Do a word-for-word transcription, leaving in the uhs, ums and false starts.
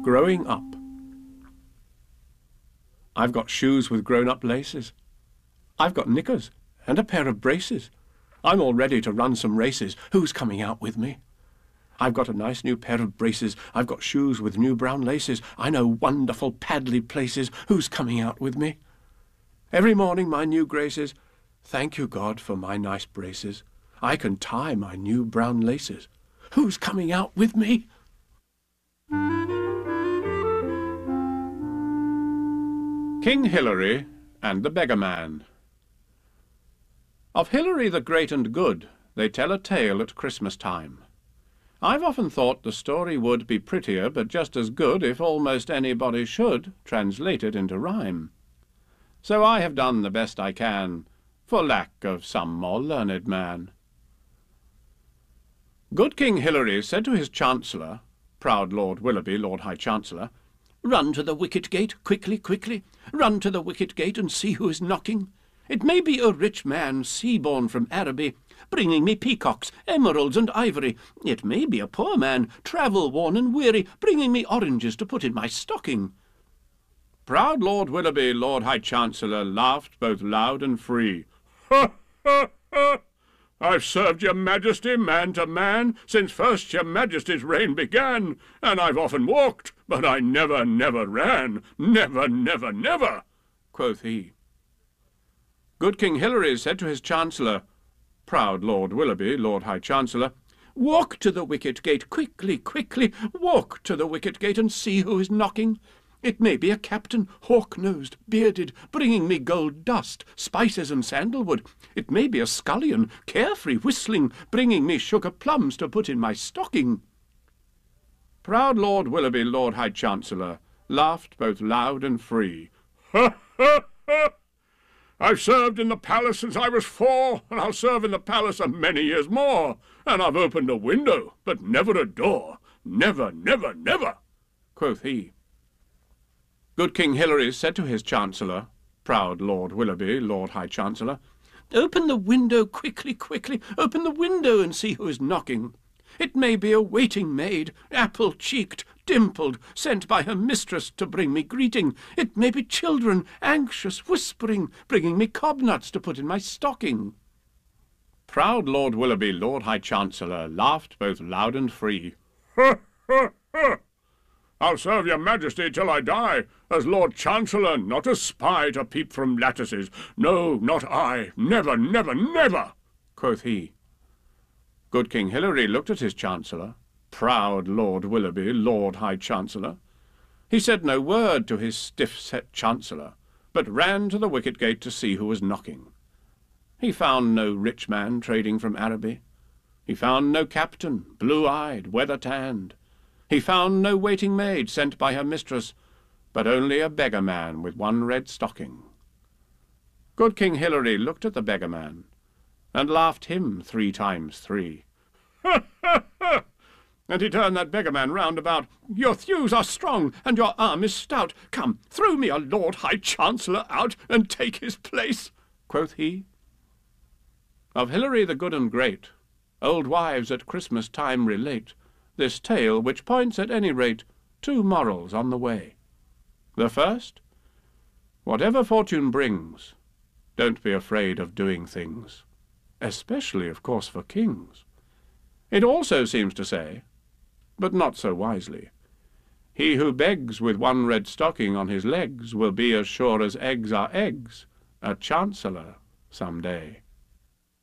Growing up. I've got shoes with grown-up laces. I've got knickers and a pair of braces. I'm all ready to run some races. Who's coming out with me? I've got a nice new pair of braces. I've got shoes with new brown laces. I know wonderful paddly places. Who's coming out with me? Every morning, my new graces, thank you, God, for my nice braces. I can tie my new brown laces. Who's coming out with me? King Hilary and the Beggar Man. Of Hilary the Great and Good they tell a tale at Christmas time. I've often thought the story would be prettier, but just as good if almost anybody should translate it into rhyme. So I have done the best I can, for lack of some more learned man. Good King Hilary said to his Chancellor, proud Lord Willoughby, Lord High Chancellor, "Run to the wicket gate, quickly, quickly, run to the wicket gate and see who is knocking. It may be a rich man, sea-born from Araby, bringing me peacocks, emeralds, and ivory. It may be a poor man, travel-worn and weary, bringing me oranges to put in my stocking." Proud Lord Willoughby, Lord High Chancellor, laughed both loud and free. "Ha, ha, ha! I've served your Majesty man to man since first your Majesty's reign began, and I've often walked, but I never, never ran, never, never, never," quoth he. Good King Hilary said to his Chancellor, proud Lord Willoughby, Lord High Chancellor, "Walk to the wicket gate, quickly, quickly, walk to the wicket gate and see who is knocking. It may be a captain, hawk-nosed, bearded, bringing me gold dust, spices and sandalwood. It may be a scullion, carefree, whistling, bringing me sugar plums to put in my stocking." Proud Lord Willoughby, Lord High Chancellor, laughed both loud and free. "Ha, ha, ha! I've served in the palace since I was four, and I'll serve in the palace a many years more, and I've opened a window, but never a door, never, never, never," quoth he. Good King Hilary said to his Chancellor, proud Lord Willoughby, Lord High Chancellor, "Open the window, quickly, quickly, open the window and see who is knocking. It may be a waiting maid, apple-cheeked, dimpled, sent by her mistress to bring me greeting. It may be children, anxious, whispering, bringing me cobnuts to put in my stocking." Proud Lord Willoughby, Lord High Chancellor, laughed both loud and free. "Ha, ha, ha! I'll serve your Majesty till I die, as Lord Chancellor, not as spy to peep from lattices. No, not I, never, never, never," quoth he. Good King Hilary looked at his Chancellor, proud Lord Willoughby, Lord High Chancellor. He said no word to his stiff-set Chancellor, but ran to the wicket gate to see who was knocking. He found no rich man trading from Araby. He found no captain, blue-eyed, weather-tanned. He found no waiting maid sent by her mistress, but only a beggar man with one red stocking. Good King Hilary looked at the beggar man, and laughed him three times three. "Ha, ha, ha! And he turned that beggar man round about. 'Your thews are strong, and your arm is stout. Come, throw me a Lord High Chancellor out, and take his place,' quoth he." Of Hilary the Good and Great, old wives at Christmas time relate this tale, which points at any rate two morals on the way. The first, whatever fortune brings, don't be afraid of doing things, especially, of course, for kings. It also seems to say, but not so wisely, he who begs with one red stocking on his legs will be as sure as eggs are eggs, a chancellor some day.